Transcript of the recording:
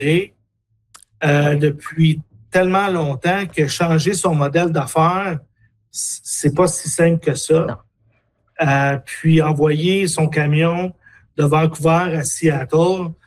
depuis tellement longtemps que changer son modèle d'affaires, c'est pas si simple que ça. Puis envoyer son camion de Vancouver à Seattle,